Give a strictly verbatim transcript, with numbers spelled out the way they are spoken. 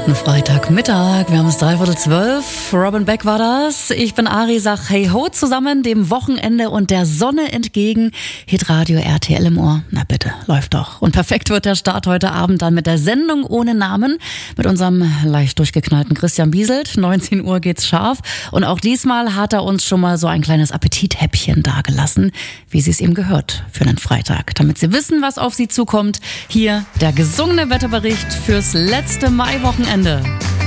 Ein Freitagmittag, wir haben es dreiviertel zwölf. Robin Beck war das. Ich bin Ari, sag hey ho zusammen, dem Wochenende und der Sonne entgegen. Hitradio R T L im Ohr. Na bitte, läuft doch. Und perfekt wird der Start heute Abend dann mit der Sendung ohne Namen. Mit unserem leicht durchgeknallten Christian Bieselt. neunzehn Uhr geht's scharf. Und auch diesmal hat er uns schon mal so ein kleines Appetithäppchen dagelassen, wie sie es ihm gehört für einen Freitag. Damit Sie wissen, was auf Sie zukommt. Hier der gesungene Wetterbericht fürs letzte Maiwochenende.